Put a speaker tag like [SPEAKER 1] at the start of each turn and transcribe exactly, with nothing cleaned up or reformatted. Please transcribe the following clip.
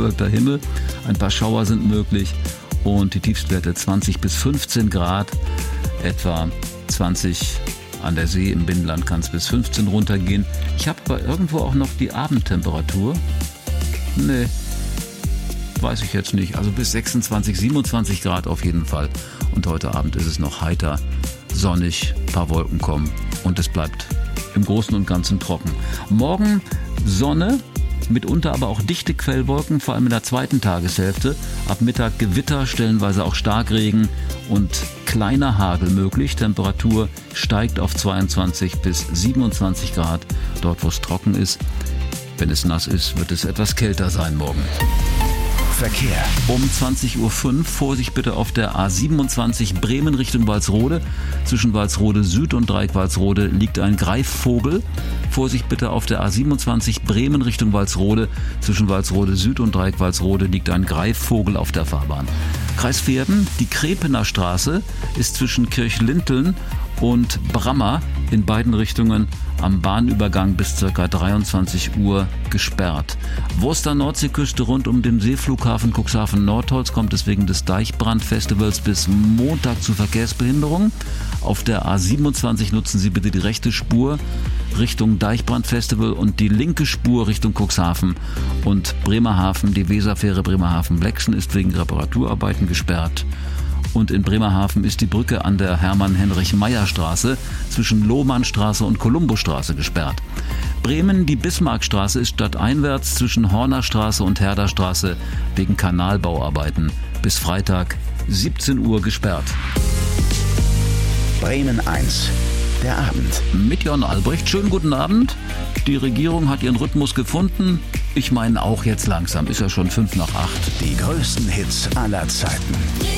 [SPEAKER 1] bewölkter Himmel. Ein paar Schauer sind möglich und die Tiefstwerte zwanzig bis fünfzehn Grad, etwa zwanzig an der See. Im Binnenland kann es bis fünfzehn runtergehen. Ich habe aber irgendwo auch noch die Abendtemperatur. Nee, weiß ich jetzt nicht. Also bis sechsundzwanzig, siebenundzwanzig Grad auf jeden Fall. Und heute Abend ist es noch heiter, sonnig, ein paar Wolken kommen und es bleibt im Großen und Ganzen trocken. Morgen Sonne, mitunter aber auch dichte Quellwolken, vor allem in der zweiten Tageshälfte. Ab Mittag Gewitter, stellenweise auch Starkregen und kleiner Hagel möglich. Temperatur steigt auf zweiundzwanzig bis siebenundzwanzig Grad, dort wo es trocken ist. Wenn es nass ist, wird es etwas kälter sein morgen.
[SPEAKER 2] Verkehr.
[SPEAKER 1] Um zwanzig Uhr fünf, Vorsicht bitte auf der A siebenundzwanzig Bremen Richtung Walsrode. Zwischen Walsrode Süd und Dreieck Walsrode liegt ein Greifvogel. Vorsicht bitte auf der A siebenundzwanzig Bremen Richtung Walsrode. Zwischen Walsrode Süd und Dreieck Walsrode liegt ein Greifvogel auf der Fahrbahn. Kreis Verden, die Krepener Straße ist zwischen Kirchlinteln und Brammer in beiden Richtungen am Bahnübergang bis ca. dreiundzwanzig Uhr gesperrt. Worcester Nordseeküste rund um den Seeflughafen Cuxhaven-Nordholz kommt es wegen des Deichbrandfestivals bis Montag zu Verkehrsbehinderungen. Auf der A siebenundzwanzig nutzen Sie bitte die rechte Spur Richtung Deichbrandfestival und die linke Spur Richtung Cuxhaven und Bremerhaven. Die Weserfähre Bremerhaven-Blexen ist wegen Reparaturarbeiten gesperrt. Und in Bremerhaven ist die Brücke an der Hermann-Heinrich-Meyer-Straße zwischen Lohmannstraße und Kolumbusstraße gesperrt. Bremen, die Bismarckstraße ist stadteinwärts zwischen Hornerstraße und Herderstraße wegen Kanalbauarbeiten bis Freitag siebzehn Uhr gesperrt.
[SPEAKER 2] Bremen eins, der Abend.
[SPEAKER 1] Mit Jon Albrecht, schönen guten Abend. Die Regierung hat ihren Rhythmus gefunden. Ich meine auch jetzt langsam, ist ja schon fünf nach acht.
[SPEAKER 2] Die größten Hits aller Zeiten.